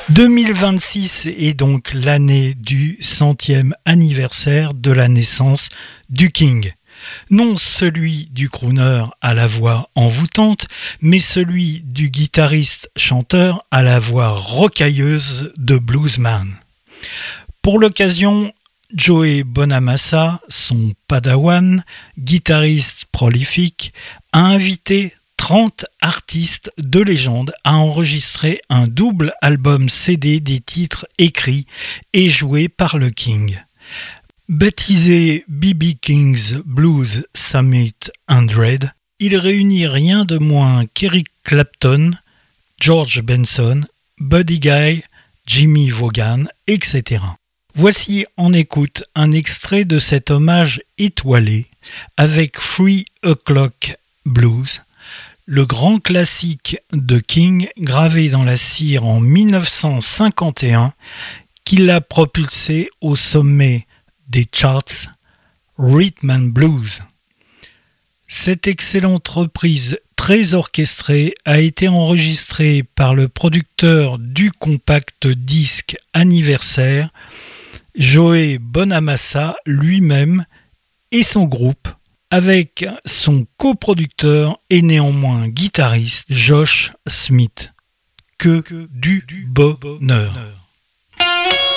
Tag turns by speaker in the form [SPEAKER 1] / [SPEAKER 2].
[SPEAKER 1] 2026 est donc l'année du 100e anniversaire de la naissance du King. Non celui du crooner à la voix envoûtante, mais celui du guitariste-chanteur à la voix rocailleuse de bluesman. Pour l'occasion, Joey Bonamassa, son padawan, guitariste prolifique, a invité 30 artistes de légende à enregistrer un double album CD des titres écrits et joués par le King. Baptisé B.B. King's Blues Summit 100, il réunit rien de moins qu'Eric Clapton, George Benson, Buddy Guy, Jimmy Vaughan, etc. Voici en écoute un extrait de cet hommage étoilé avec 3 O'Clock Blues, le grand classique de King gravé dans la cire en 1951 qui l'a propulsé au sommet des charts Rhythm and Blues. Cette excellente reprise très orchestrée a été enregistrée par le producteur du compact disque anniversaire, Joey Bonamassa lui-même et son groupe, avec son coproducteur et néanmoins guitariste Josh Smith. Que du bonheur.